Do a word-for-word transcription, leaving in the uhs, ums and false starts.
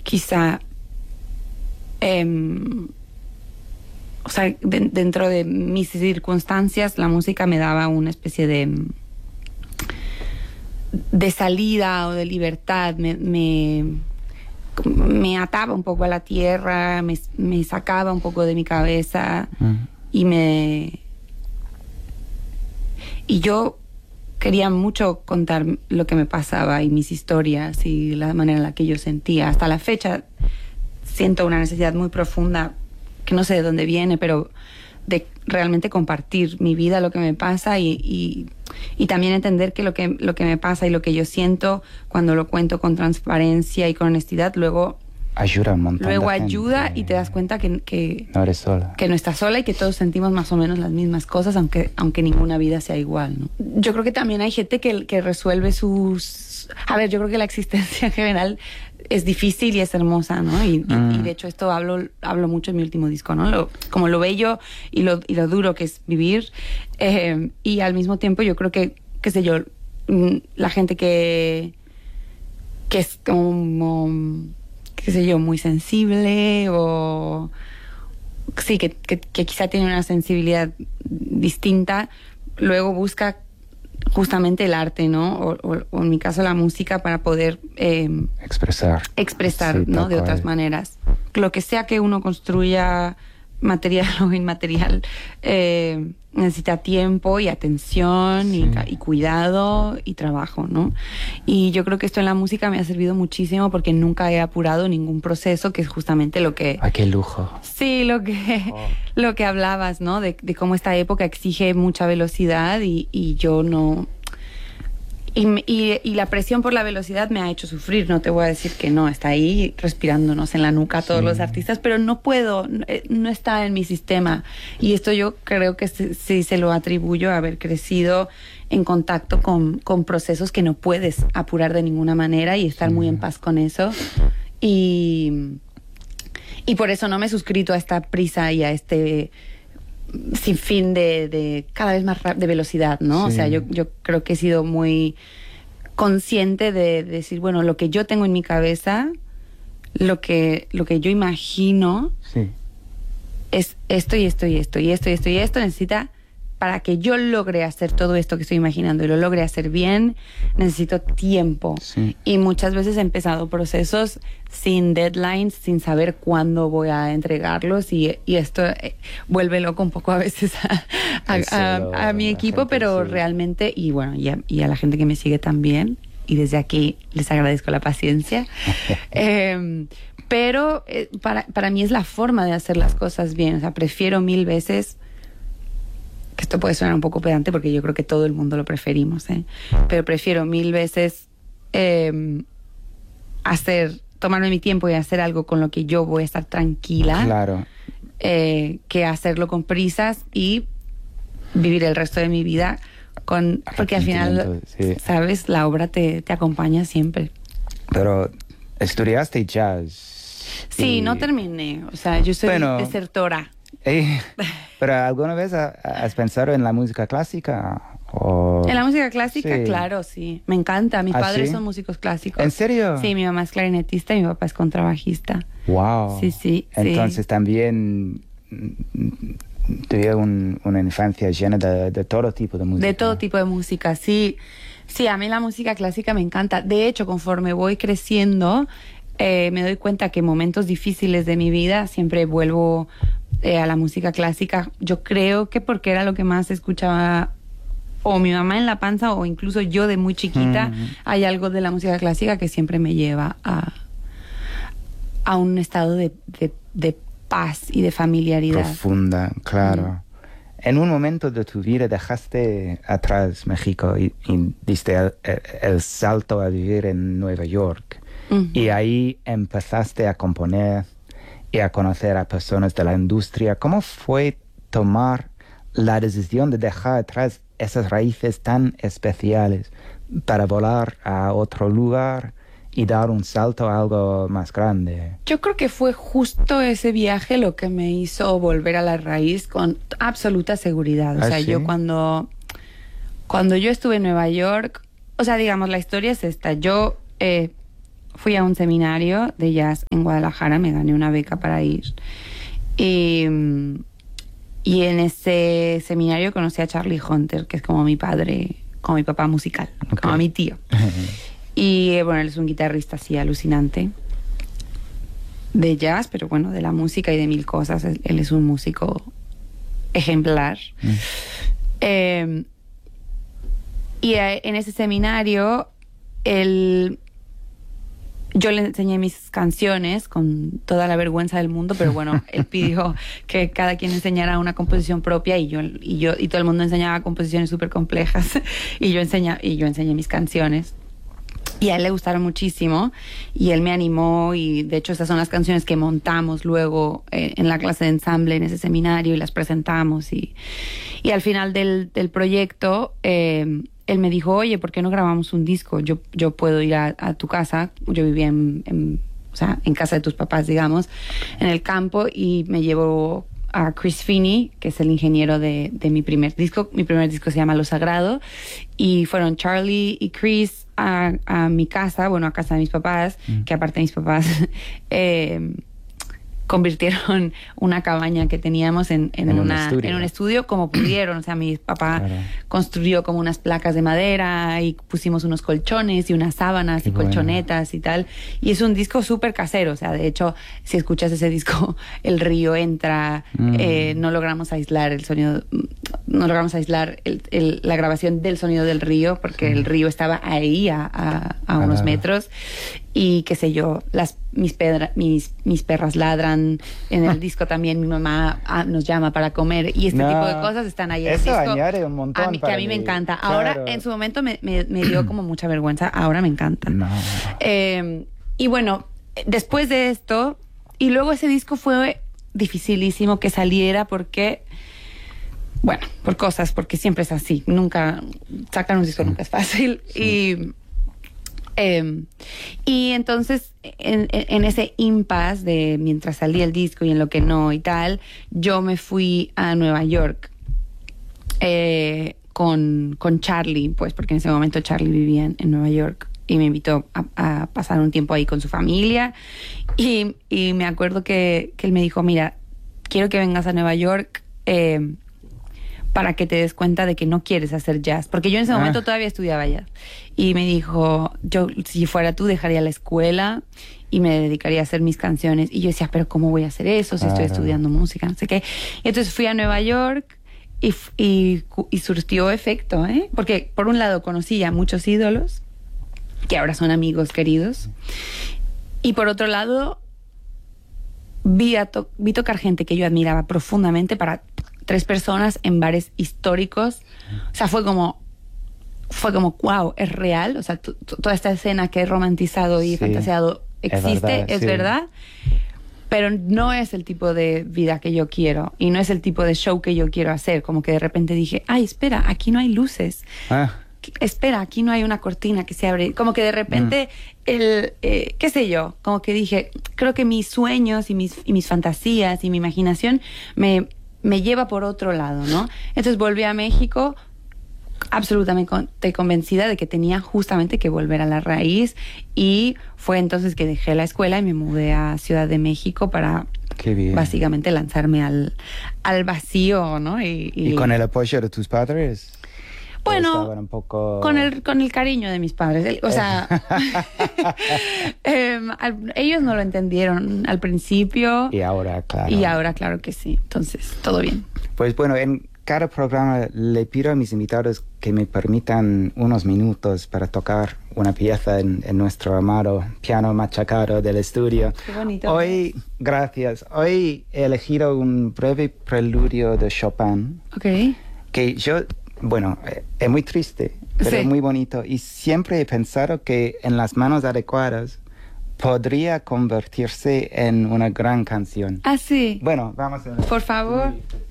quizá, eh, o sea, de, dentro de mis circunstancias, la música me daba una especie de, de salida o de libertad, me, me, me ataba un poco a la tierra, me, me sacaba un poco de mi cabeza mm. y me... Y yo quería mucho contar lo que me pasaba y mis historias y la manera en la que yo sentía. Hasta la fecha siento una necesidad muy profunda, que no sé de dónde viene, pero de realmente compartir mi vida, lo que me pasa y, y, y también entender que lo, que lo que me pasa y lo que yo siento cuando lo cuento con transparencia y con honestidad, luego... Ayuda un montón Luego de ayuda gente. Y te das cuenta que, que, no eres sola. que no estás sola y que todos sentimos más o menos las mismas cosas, aunque, aunque ninguna vida sea igual, ¿no? Yo creo que también hay gente que, que resuelve sus... A ver, yo creo que la existencia en general es difícil y es hermosa, ¿no? Y, mm. y, y de hecho esto hablo, hablo mucho en mi último disco, ¿no? Lo, como lo bello y lo, y lo duro que es vivir. Eh, y al mismo tiempo yo creo que, qué sé yo, la gente que, que es como... qué sé yo, muy sensible o... Sí, que, que, que quizá tiene una sensibilidad distinta, luego busca justamente el arte, ¿no? O, o, o en mi caso la música para poder... Eh, expresar. Expresar, sí, ¿no? De otras maneras. Lo que sea que uno construya, material o inmaterial, eh, necesita tiempo y atención sí. y, y cuidado y trabajo, ¿no? Y yo creo que esto en la música me ha servido muchísimo porque nunca he apurado ningún proceso, que es justamente lo que... ¡Ay, qué lujo! Sí, lo que, oh. lo que hablabas, ¿no? De, de cómo esta época exige mucha velocidad y, y yo no... Y, y, y la presión por la velocidad me ha hecho sufrir, no te voy a decir que no, está ahí respirándonos en la nuca todos sí. los artistas, pero no puedo, no está en mi sistema. Y esto yo creo que sí se, se lo atribuyo a haber crecido en contacto con, con procesos que no puedes apurar de ninguna manera y estar sí. muy en paz con eso. Y, y por eso no me he suscrito a esta prisa y a este... sin fin de, de cada vez más de velocidad, ¿no? Sí. O sea, yo, yo creo que he sido muy consciente de, de decir, bueno, lo que yo tengo en mi cabeza, lo que, lo que yo imagino sí. es esto y esto y esto y esto y esto y esto necesita, para que yo logre hacer todo esto que estoy imaginando y lo logre hacer bien, necesito tiempo. Sí. Y muchas veces he empezado procesos sin deadlines, sin saber cuándo voy a entregarlos y, y esto eh, vuelve loco un poco a veces a, a, a, a mi equipo, gente, pero sí. realmente, y bueno, y a, y a la gente que me sigue también, y desde aquí les agradezco la paciencia. eh, pero eh, para, para mí es la forma de hacer las cosas bien. O sea, prefiero mil veces... que esto puede sonar un poco pedante porque yo creo que todo el mundo lo preferimos, ¿eh? Pero prefiero mil veces eh, hacer, tomarme mi tiempo y hacer algo con lo que yo voy a estar tranquila, claro. eh, que hacerlo con prisas y vivir el resto de mi vida con... Porque al final, sí. ¿sabes? La obra te, te acompaña siempre. Pero estudiaste jazz. Sí, y... no terminé. O sea, yo soy bueno, desertora. Eh, ¿Pero alguna vez has pensado en la música clásica? O... En la música clásica, sí. claro, sí. Me encanta. Mis ¿Ah, padres sí? son músicos clásicos. ¿En serio? Sí, mi mamá es clarinetista y mi papá es contrabajista. Wow. Sí, sí. Entonces sí. también tuve un, una infancia llena de, de todo tipo de música. De todo tipo de música, sí. Sí, a mí la música clásica me encanta. De hecho, conforme voy creciendo, eh, me doy cuenta que en momentos difíciles de mi vida siempre vuelvo... Eh, a la música clásica. Yo creo que porque era lo que más escuchaba o mi mamá en la panza o incluso yo de muy chiquita, mm. hay algo de la música clásica que siempre me lleva a, a un estado de, de, de paz y de familiaridad. Profunda, claro. Mm. En un momento de tu vida dejaste atrás México y, y diste el, el salto a vivir en Nueva York. Mm-hmm. Y ahí empezaste a componer y a conocer a personas de la industria. ¿Cómo fue tomar la decisión de dejar atrás esas raíces tan especiales para volar a otro lugar y dar un salto a algo más grande? Yo creo que fue justo ese viaje lo que me hizo volver a la raíz con absoluta seguridad. O ¿Ah, sea, sí? yo cuando, cuando yo estuve en Nueva York, o sea, digamos, la historia es esta. Yo... Eh, fui a un seminario de jazz en Guadalajara, me gané una beca para ir. Y, y en ese seminario conocí a Charlie Hunter, que es como mi padre, como mi papá musical, okay. como mi tío. Y bueno, él es un guitarrista así alucinante de jazz, pero bueno, de la música y de mil cosas. Él es un músico ejemplar. Mm. Eh, y en ese seminario, él, yo le enseñé mis canciones con toda la vergüenza del mundo, pero bueno, él pidió que cada quien enseñara una composición propia y yo y yo y todo el mundo enseñaba composiciones súper complejas y yo enseña, y yo enseñé mis canciones. Y a él le gustaron muchísimo y él me animó y de hecho estas son las canciones que montamos luego eh, en la clase de ensamble en ese seminario y las presentamos y, y al final del, del proyecto eh, él me dijo, oye, ¿por qué no grabamos un disco? Yo, yo puedo ir a, a tu casa, yo vivía en, en, o sea, en casa de tus papás, digamos, en el campo y me llevo a Chris Finney, que es el ingeniero de, de mi primer disco. Mi primer disco se llama Lo Sagrado y fueron Charlie y Chris a, a mi casa, bueno, a casa de mis papás, mm. que aparte de mis papás eh, convirtieron una cabaña que teníamos en, en, en, una, un en un estudio como pudieron. O sea, mi papá claro. construyó como unas placas de madera y pusimos unos colchones y unas sábanas Qué y bueno. colchonetas y tal. Y es un disco súper casero. O sea, de hecho, si escuchas ese disco, el río entra, mm. eh, no logramos aislar el sonido, no logramos aislar el, el, la grabación del sonido del río porque sí. el río estaba ahí a, a, a unos metros. Y qué sé yo, las, mis, pedra, mis, mis perras ladran, en el disco también mi mamá ah, nos llama para comer y este no, tipo de cosas están ahí en el disco. Eso añade un montón a mí, que a mí me encanta. Ahora, claro. en su momento me, me, me dio como mucha vergüenza, ahora me encanta. No. Eh, y bueno, después de esto, y luego ese disco fue dificilísimo que saliera porque... Bueno, por cosas, porque siempre es así. Nunca, sacar un disco nunca es fácil. Sí. Y... Eh, y entonces en, en ese impasse de mientras salía el disco y en lo que no y tal, yo me fui a Nueva York eh, con, con Charlie, pues porque en ese momento Charlie vivía en, en Nueva York y me invitó a, a pasar un tiempo ahí con su familia y, y me acuerdo que, que él me dijo, mira, quiero que vengas a Nueva York eh, para que te des cuenta de que no quieres hacer jazz. Porque yo en ese ah. momento todavía estudiaba jazz. Y me dijo, yo si fuera tú dejaría la escuela y me dedicaría a hacer mis canciones. Y yo decía, pero ¿cómo voy a hacer eso si claro. estoy estudiando música? No sé qué. Y entonces fui a Nueva York y, y, y surtió efecto, ¿eh? Porque por un lado conocí a muchos ídolos, que ahora son amigos queridos. Y por otro lado, vi, a to- vi tocar gente que yo admiraba profundamente para... tres personas en bares históricos. O sea, fue como, fue como, wow, es real. O sea, t- t- toda esta escena que he romantizado y sí, fantaseado existe, es verdad, es sí. verdad. Pero no es el tipo de vida que yo quiero. Y no es el tipo de show que yo quiero hacer. Como que de repente dije, ay, espera, aquí no hay luces. Ah. Espera, aquí no hay una cortina que se abre. Como que de repente, mm. el, eh, qué sé yo, como que dije, creo que mis sueños y mis, y mis fantasías y mi imaginación me... me lleva por otro lado, ¿no? Entonces volví a México absolutamente convencida de que tenía justamente que volver a la raíz y fue entonces que dejé la escuela y me mudé a Ciudad de México para básicamente lanzarme al, al vacío, ¿no? Y, y, ¿Y con el apoyo de tus padres? Bueno, un poco... con el con el cariño de mis padres. O sea, eh, al, ellos no lo entendieron al principio. Y ahora, claro. Y ahora, claro que sí. Entonces, todo bien. Pues bueno, en cada programa le pido a mis invitados que me permitan unos minutos para tocar una pieza en, en nuestro amado piano machacado del estudio. Qué bonito. Hoy, gracias. Hoy he elegido un breve preludio de Chopin. Ok. Que yo... Bueno, es muy triste, pero sí. muy bonito. Y siempre he pensado que en las manos adecuadas podría convertirse en una gran canción. Ah, sí. Bueno, vamos a ver. Por favor.